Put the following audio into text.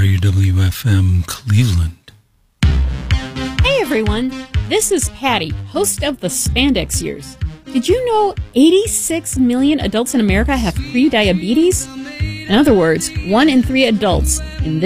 WFM Cleveland. Hey everyone, this is Patty, host of the Spandex Years. Did you know 86 million adults in America have pre-diabetes? In other words, 1 in 3 adults in this